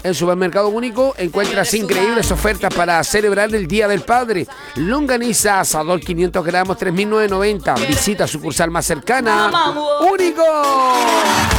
En Supermercado Único encuentras increíbles ofertas para celebrar el Día del Padre. Longaniza asador 500 gramos, 3.990. Visita sucursal más cercana. Único.